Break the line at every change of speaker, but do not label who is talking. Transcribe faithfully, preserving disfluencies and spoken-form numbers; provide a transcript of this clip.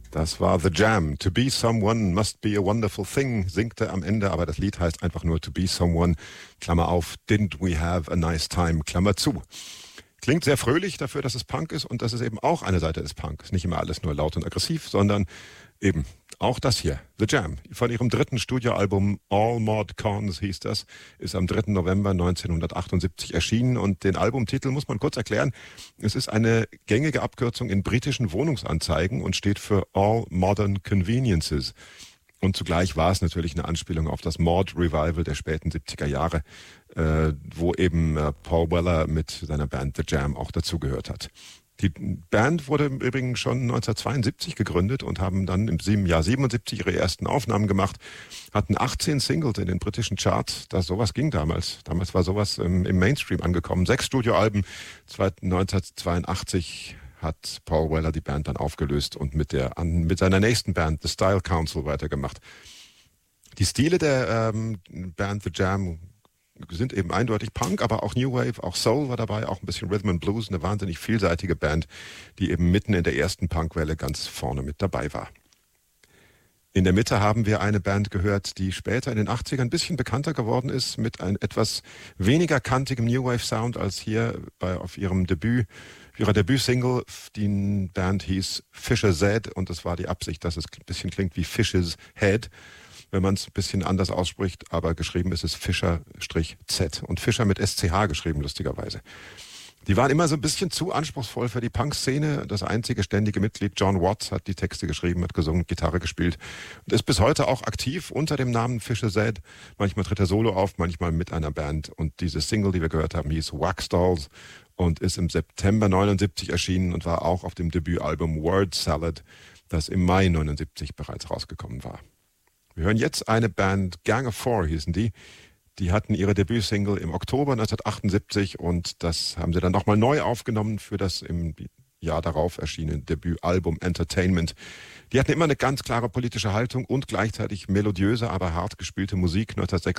Das war The Jam. To be someone must be a wonderful thing, singt er am Ende, aber das Lied heißt einfach nur To be someone, Klammer auf, didn't we have a nice time, Klammer zu. Klingt sehr fröhlich dafür, dass es Punk ist und das ist eben auch eine Seite des Punk. Ist nicht immer alles nur laut und aggressiv, sondern eben auch das hier, The Jam. Von ihrem dritten Studioalbum All Mod Cons hieß das, ist am dritten November neunzehnhundertachtundsiebzig erschienen und den Albumtitel muss man kurz erklären. Es ist eine gängige Abkürzung in britischen Wohnungsanzeigen und steht für All Modern Conveniences. Und zugleich war es natürlich eine Anspielung auf das Mod-Revival der späten siebziger Jahre, äh, wo eben äh, Paul Weller mit seiner Band The Jam auch dazugehört hat. Die Band wurde im Übrigen schon neunzehnhundertzweiundsiebzig gegründet und haben dann im Jahr siebenundsiebzig ihre ersten Aufnahmen gemacht, hatten achtzehn Singles in den britischen Charts, das sowas ging damals. Damals war sowas im, im Mainstream angekommen. Sechs Studioalben, neunzehnhundertzweiundachtzig hat Paul Weller die Band dann aufgelöst und mit, der, an, mit seiner nächsten Band, The Style Council, weitergemacht. Die Stile der ähm, Band The Jam sind eben eindeutig Punk, aber auch New Wave, auch Soul war dabei, auch ein bisschen Rhythm and Blues, eine wahnsinnig vielseitige Band, die eben mitten in der ersten Punkwelle ganz vorne mit dabei war. In der Mitte haben wir eine Band gehört, die später in den achtzigern ein bisschen bekannter geworden ist, mit einem etwas weniger kantigem New Wave Sound als hier bei, auf ihrem Debüt, ihrer Debütsingle. Die Band hieß Fisher Z und es war die Absicht, dass es ein bisschen klingt wie Fisher's Head, wenn man es ein bisschen anders ausspricht, aber geschrieben ist es Fischer-Z und Fischer mit S C H geschrieben, lustigerweise. Die waren immer so ein bisschen zu anspruchsvoll für die Punk-Szene. Das einzige ständige Mitglied, John Watts, hat die Texte geschrieben, hat gesungen, Gitarre gespielt und ist bis heute auch aktiv unter dem Namen Fisher Z. Manchmal tritt er solo auf, manchmal mit einer Band. Und diese Single, die wir gehört haben, hieß Wax Dolls und ist im September neunundsiebzig erschienen und war auch auf dem Debütalbum Word Salad, das im Mai neunundsiebzig bereits rausgekommen war. Wir hören jetzt eine Band, Gang of Four hießen die. Die hatten ihre Debütsingle im Oktober neunzehnhundertachtundsiebzig und das haben sie dann nochmal neu aufgenommen für das im Jahr darauf erschienene Debütalbum Entertainment. Die hatten immer eine ganz klare politische Haltung und gleichzeitig melodiöse, aber hart gespielte Musik. neunzehnhundertsechsundsiebzig